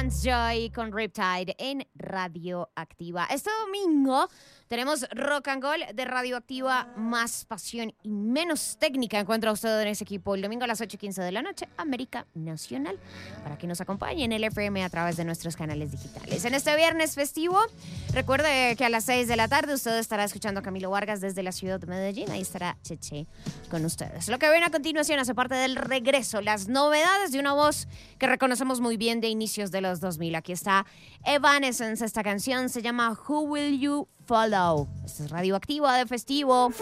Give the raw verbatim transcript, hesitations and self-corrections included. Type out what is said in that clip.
Vance Joy con Riptide en Radioactiva. Este domingo tenemos Rock and Gold de Radioactiva, más pasión y menos técnica. Encuentra usted en ese equipo el domingo a las ocho y quince de la noche, América Nacional, para que nos acompañe en el F M a través de nuestros canales digitales. En este viernes festivo, recuerde que a las seis de la tarde usted estará escuchando a Camilo Vargas desde la ciudad de Medellín. Ahí estará Cheche con ustedes. Lo que viene a continuación hace parte del regreso, las novedades de una voz que reconocemos muy bien de inicios de los dos mil. Aquí está Evanescence. Esta canción se llama Who Will You Follow. Esta es Radioactiva de festivo.